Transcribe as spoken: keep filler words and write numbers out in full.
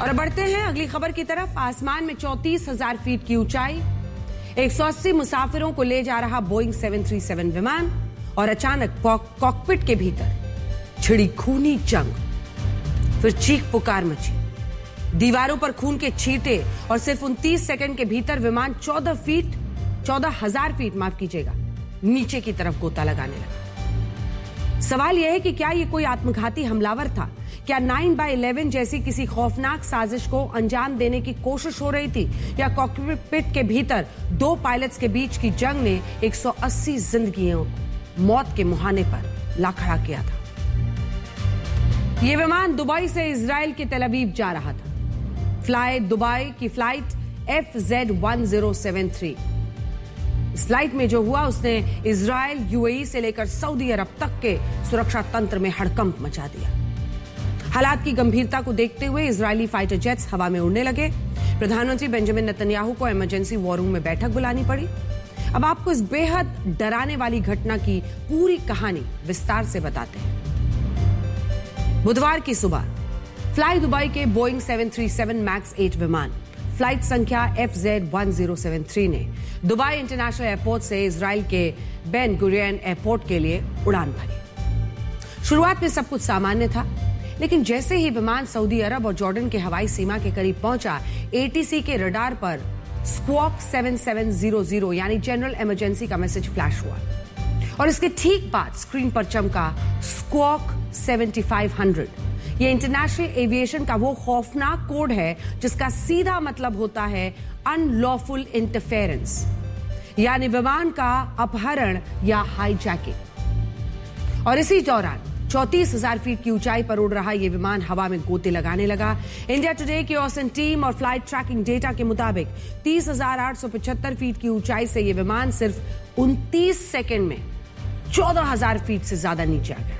और अब बढ़ते हैं अगली खबर की तरफ। आसमान में चौंतीस हजार फीट की ऊंचाई, एक सौ अस्सी मुसाफिरों को ले जा रहा बोइंग सेवन थ्री सेवन विमान और अचानक कॉकपिट के भीतर छिड़ी खूनी जंग। फिर चीख पुकार मची, दीवारों पर खून के छींटे और सिर्फ उनतीस सेकंड के भीतर विमान चौदह फीट चौदह हजार फीट माफ कीजिएगा नीचे की तरफ गोता लगाने लगा। सवाल यह है कि क्या यह कोई आत्मघाती हमलावर था? क्या नाइन बाय इलेवन जैसी किसी खौफनाक साजिश को अंजाम देने की कोशिश हो रही थी, या कॉकपिट के भीतर दो पायलट्स के बीच की जंग ने एक सौ अस्सी जिंदगियों मौत के मुहाने पर ला खड़ा किया था? यह विमान दुबई से इजराइल के तेल अवीव जा रहा था। फ्लाई दुबई की flight F Z one zero seven three. इस फ्लाइट में जो हुआ उसने इजराइल, यूएई से लेकर सऊदी अरब तक के सुरक्षा तंत्र में हड़कंप मचा दिया। हालात की गंभीरता को देखते हुए इजरायली फाइटर जेट्स हवा में उड़ने लगे। प्रधानमंत्री बेंजामिन नेतन्याहू को इमरजेंसी वॉर रूम में बैठक बुलानी पड़ी। अब आपको इस बेहद डराने वाली घटना की पूरी कहानी विस्तार से बताते हैं। बुधवार की सुबह फ्लाई दुबई के Boeing seven three seven max eight विमान फ्लाइट संख्या F Z one zero seven three ने दुबई इंटरनेशनल एयरपोर्ट से इजराइल के बेन गुरियन एयरपोर्ट के लिए उड़ान भरी। शुरुआत में सब कुछ सामान्य था, लेकिन जैसे ही विमान सऊदी अरब और जॉर्डन के हवाई सीमा के करीब पहुंचा, एटीसी के रडार पर squawk seven seven zero zero यानी जनरल इमरजेंसी का मैसेज फ्लैश हुआ और इसके ठीक बाद स्क्रीन पर चमका स्क्वॉक सेवेंटी फाइव हंड्रेड। यह इंटरनेशनल एविएशन का वो खौफनाक कोड है जिसका सीधा मतलब होता है अनलॉफुल इंटरफेरेंस, यानी विमान का अपहरण या हाईजैकिंग। और इसी दौरान चौंतीस हजार फीट की ऊंचाई पर उड़ रहा यह विमान हवा में गोते लगाने लगा। इंडिया टुडे की औसन टीम और फ्लाइट ट्रैकिंग डेटा के मुताबिक तीस हजार आठ सौ पचहत्तर फीट की ऊंचाई से यह विमान सिर्फ उनतीस सेकंड में चौदह हजार फीट से ज्यादा नीचे आ गया।